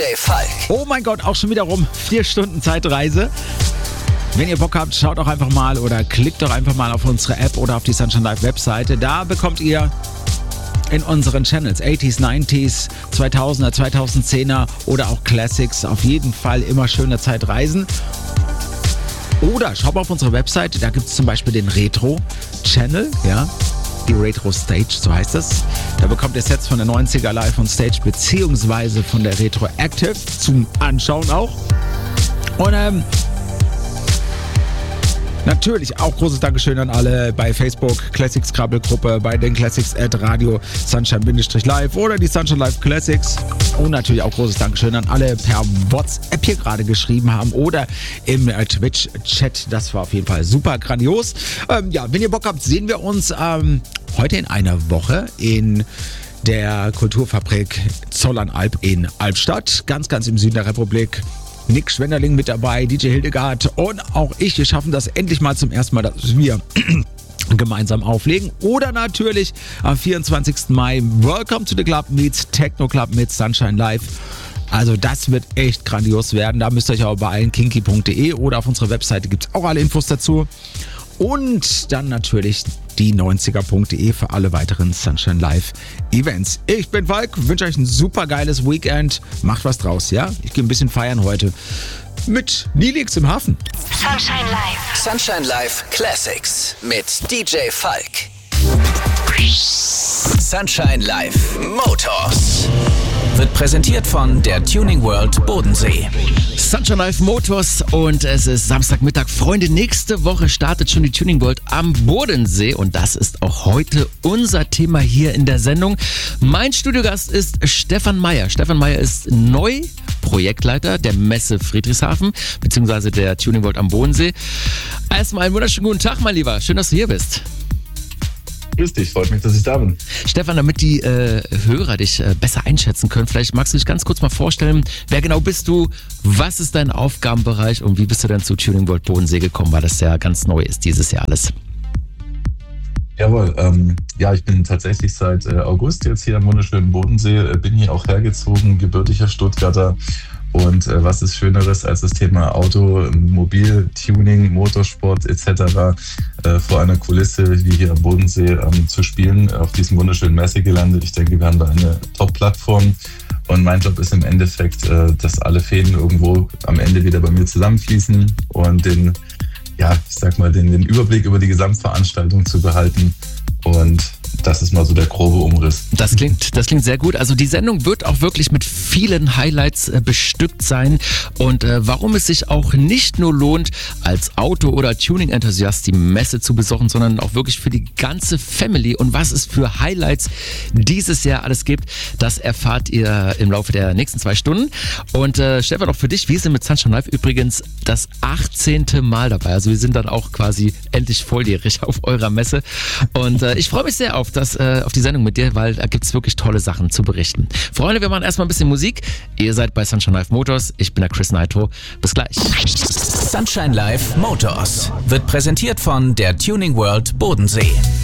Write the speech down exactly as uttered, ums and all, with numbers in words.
Hey Falk. Oh mein Gott, auch schon wieder rum. Vier Stunden Zeitreise. Wenn ihr Bock habt, schaut doch einfach mal oder klickt doch einfach mal auf unsere App oder auf die Sunshine Live Webseite. Da bekommt ihr in unseren Channels achtziger, neunziger, zweitausender, zweitausendzehner oder auch Classics auf jeden Fall immer schöne Zeitreisen. Oder schaut mal auf unsere Webseite, da gibt es zum Beispiel den Retro-Channel, ja, die Retro Stage, so heißt das. Da bekommt ihr Sets von der neunziger Live on Stage beziehungsweise von der Retro Active zum Anschauen auch. Und ähm, natürlich auch großes Dankeschön an alle bei Facebook, Classics Krabbelgruppe, bei den Classics at Radio Sunshine-Live oder die Sunshine Live Classics. Und natürlich auch großes Dankeschön an alle per WhatsApp hier gerade geschrieben haben oder im äh, Twitch-Chat. Das war auf jeden Fall super grandios. Ähm, ja, wenn ihr Bock habt, sehen wir uns ähm, heute in einer Woche in der Kulturfabrik Zollernalb in Albstadt, ganz, ganz im Süden der Republik. Nick Schwenderling mit dabei, D J Hildegard und auch ich. Wir schaffen das endlich mal zum ersten Mal, dass wir gemeinsam auflegen. Oder natürlich am vierundzwanzigsten Mai Welcome to the Club meets Techno Club mit Sunshine Live. Also das wird echt grandios werden. Da müsst ihr euch aber beeilen, kinky punkt de oder auf unserer Webseite gibt es auch alle Infos dazu. Und dann natürlich die neunziger punkt de für alle weiteren Sunshine Live Events. Ich bin Falk, wünsche euch ein super geiles Weekend. Macht was draus, ja? Ich gehe ein bisschen feiern heute mit Nilix im Hafen. Sunshine Live. Sunshine Live Classics mit D J Falk. Sunshine Live Motors wird präsentiert von der Tuning World Bodensee. Sunshine Live Motors und es ist Samstagmittag. Freunde, nächste Woche startet schon die Tuning World am Bodensee und das ist auch heute unser Thema hier in der Sendung. Mein Studiogast ist Stefan Meyer. Stefan Meyer ist neu Projektleiter der Messe Friedrichshafen bzw. der Tuning World am Bodensee. Erstmal einen wunderschönen guten Tag, mein Lieber. Schön, dass du hier bist. Grüß dich, freut mich, dass ich da bin. Stefan, damit die äh, Hörer dich äh, besser einschätzen können, vielleicht magst du dich ganz kurz mal vorstellen, wer genau bist du, was ist dein Aufgabenbereich und wie bist du denn zu Tuning World Bodensee gekommen, weil das ja ganz neu ist dieses Jahr alles. Jawohl, ähm, ja, ich bin tatsächlich seit äh, August jetzt hier am wunderschönen Bodensee, äh, bin hier auch hergezogen, gebürtiger Stuttgarter. Und äh, was ist Schöneres als das Thema Auto, Mobil, Tuning, Motorsport et cetera äh, vor einer Kulisse wie hier am Bodensee ähm, zu spielen, auf diesem wunderschönen Messegelände. Ich denke, wir haben da eine Top-Plattform und mein Job ist im Endeffekt, äh, dass alle Fäden irgendwo am Ende wieder bei mir zusammenfließen und den, ja, ich sag mal, den, den Überblick über die Gesamtveranstaltung zu behalten. Und das ist mal so der grobe Umriss. Das klingt, das klingt sehr gut. Also die Sendung wird auch wirklich mit vielen Highlights äh, bestückt sein. Und äh, warum es sich auch nicht nur lohnt, als Auto- oder Tuning-Enthusiast die Messe zu besuchen, sondern auch wirklich für die ganze Family. Und was es für Highlights dieses Jahr alles gibt, das erfahrt ihr im Laufe der nächsten zwei Stunden. Und äh, Stefan, auch für dich, wir sind mit Sunshine Live übrigens das achtzehnte Mal dabei. Also wir sind dann auch quasi endlich volljährig auf eurer Messe. Und äh, ich freue mich sehr auf, das, äh, auf die Sendung mit dir, weil da gibt es wirklich tolle Sachen zu berichten. Freunde, wir machen erstmal ein bisschen Musik. Ihr seid bei Sunshine Live Motors. Ich bin der Chris Nitro. Bis gleich. Sunshine Live Motors wird präsentiert von der Tuning World Bodensee.